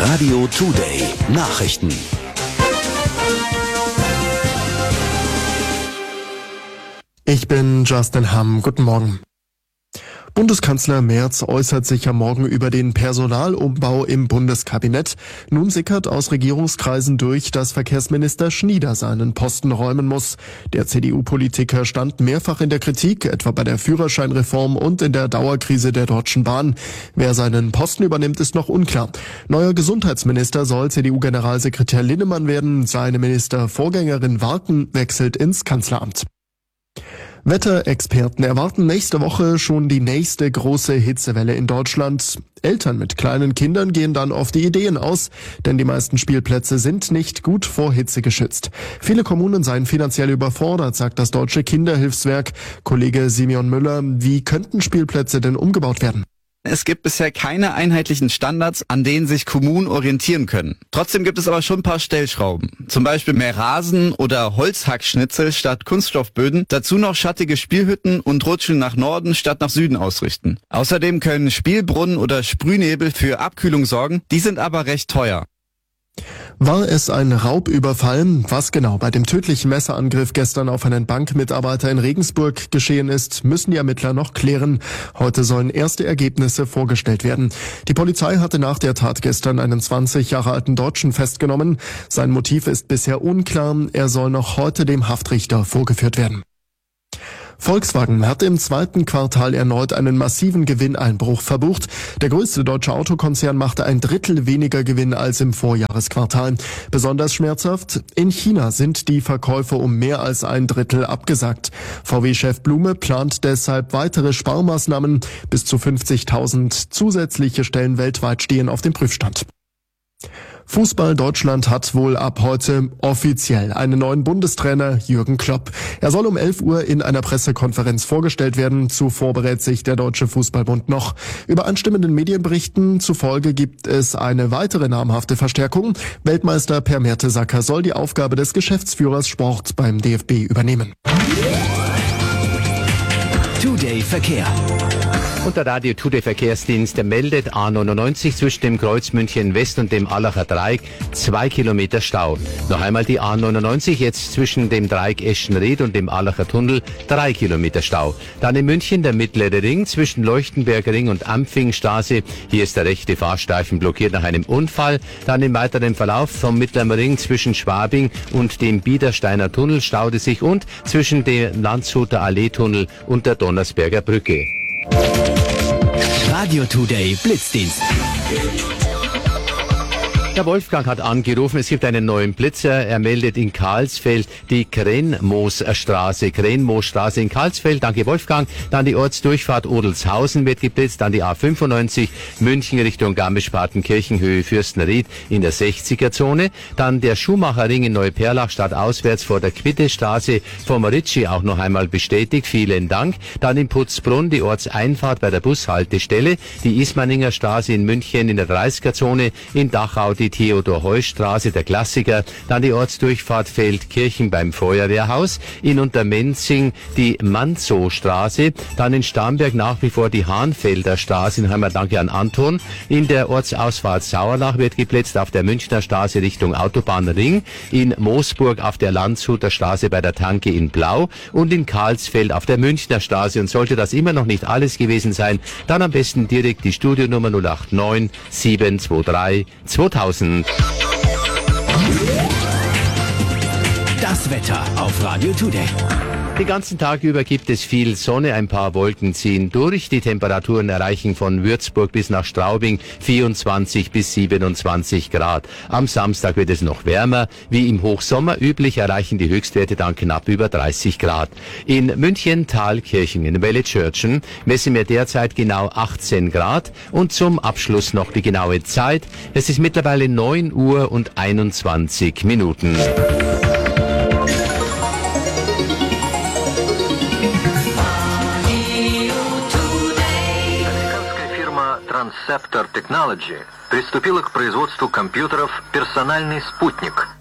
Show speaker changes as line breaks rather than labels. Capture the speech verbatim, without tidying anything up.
Radio Today Nachrichten.
Ich bin Justin Hamm. Guten Morgen. Bundeskanzler Merz äußert sich am Morgen über den Personalumbau im Bundeskabinett. Nun sickert aus Regierungskreisen durch, dass Verkehrsminister Schnieder seinen Posten räumen muss. Der C D U-Politiker stand mehrfach in der Kritik, etwa bei der Führerscheinreform und in der Dauerkrise der Deutschen Bahn. Wer seinen Posten übernimmt, ist noch unklar. Neuer Gesundheitsminister soll C D U-Generalsekretär Linnemann werden. Seine Ministervorgängerin Warken wechselt ins Kanzleramt. Wetterexperten erwarten nächste Woche schon die nächste große Hitzewelle in Deutschland. Eltern mit kleinen Kindern gehen dann auf die Ideen aus, denn die meisten Spielplätze sind nicht gut vor Hitze geschützt. Viele Kommunen seien finanziell überfordert, sagt das Deutsche Kinderhilfswerk. Kollege Simeon Müller, wie könnten Spielplätze denn umgebaut werden?
Es gibt bisher keine einheitlichen Standards, an denen sich Kommunen orientieren können. Trotzdem gibt es aber schon ein paar Stellschrauben. Zum Beispiel mehr Rasen oder Holzhackschnitzel statt Kunststoffböden. Dazu noch schattige Spielhütten und Rutschen nach Norden statt nach Süden ausrichten. Außerdem können Spielbrunnen oder Sprühnebel für Abkühlung sorgen. Die sind aber recht teuer.
War es ein Raubüberfall? Was genau bei dem tödlichen Messerangriff gestern auf einen Bankmitarbeiter in Regensburg geschehen ist, müssen die Ermittler noch klären. Heute sollen erste Ergebnisse vorgestellt werden. Die Polizei hatte nach der Tat gestern einen zwanzig Jahre alten Deutschen festgenommen. Sein Motiv ist bisher unklar. Er soll noch heute dem Haftrichter vorgeführt werden. Volkswagen hat im zweiten Quartal erneut einen massiven Gewinneinbruch verbucht. Der größte deutsche Autokonzern machte ein Drittel weniger Gewinn als im Vorjahresquartal. Besonders schmerzhaft: in China sind die Verkäufe um mehr als ein Drittel abgesagt. V W-Chef Blume plant deshalb weitere Sparmaßnahmen. Bis zu fünfzigtausend zusätzliche Stellen weltweit stehen auf dem Prüfstand. Fußball Deutschland hat wohl ab heute offiziell einen neuen Bundestrainer, Jürgen Klopp. Er soll um elf Uhr in einer Pressekonferenz vorgestellt werden. Zuvor berät sich der Deutsche Fußballbund noch. Übereinstimmenden Medienberichten zufolge gibt es eine weitere namhafte Verstärkung. Weltmeister Per Mertesacker soll die Aufgabe des Geschäftsführers Sport beim D F B übernehmen.
Today Verkehr.
Und der Radio Today Verkehrsdienst meldet A neunundneunzig zwischen dem Kreuz München West und dem Allacher Dreieck zwei Kilometer Stau. Noch einmal die A neunundneunzig jetzt zwischen dem Dreieck Eschenried und dem Allacher Tunnel drei Kilometer Stau. Dann in München der mittlere Ring zwischen Leuchtenberger Ring und Ampfingstraße. Hier ist der rechte Fahrstreifen blockiert nach einem Unfall. Dann im weiteren Verlauf vom mittleren Ring zwischen Schwabing und dem Biedersteiner Tunnel staute sich und zwischen dem Landshuter Allee-Tunnel und der Donnersberger Brücke.
Radio Today Blitzdienst.
Der Wolfgang hat angerufen, es gibt einen neuen Blitzer. Er meldet in Karlsfeld die Krenmoosstraße. Krenmoosstraße in Karlsfeld. Danke, Wolfgang. Dann die Ortsdurchfahrt Odelshausen wird geblitzt. Dann die A fünfundneunzig München Richtung Garmisch-Partenkirchen Höhe Fürstenried in der sechziger Zone. Dann der Schuhmacherring in Neuperlach stadtauswärts vor der Quittestraße vom Ritschi auch noch einmal bestätigt. Vielen Dank. Dann in Putzbrunn die Ortseinfahrt bei der Bushaltestelle. Die Ismaninger Straße in München in der dreißiger Zone. In Dachau die Theodor-Heuss-Straße, der Klassiker, dann die Ortsdurchfahrt Feldkirchen beim Feuerwehrhaus, in Untermenzing die Manzow-Straße, dann in Starnberg nach wie vor die Hahnfelder Straße, in Heimat danke an Anton, in der Ortsausfahrt Sauerlach wird geblitzt auf der Münchner Straße Richtung Autobahnring, in Moosburg auf der Landshuter Straße bei der Tanke in Blau und in Karlsfeld auf der Münchner Straße. Und sollte das immer noch nicht alles gewesen sein, dann am besten direkt die Studionummer null acht neun sieben zwei drei zweitausend.
Das Wetter auf Radio Today.
Den ganzen Tag über gibt es viel Sonne, ein paar Wolken ziehen durch. Die Temperaturen erreichen von Würzburg bis nach Straubing vierundzwanzig bis siebenundzwanzig Grad. Am Samstag wird es noch wärmer. Wie im Hochsommer üblich erreichen die Höchstwerte dann knapp über dreißig Grad. In München, Thalkirchen, in Wellitschörtchen messen wir derzeit genau achtzehn Grad. Und zum Abschluss noch die genaue Zeit. Es ist mittlerweile neun Uhr und einundzwanzig Minuten.
Transceptor Technology приступила к производству компьютеров «Персональный спутник».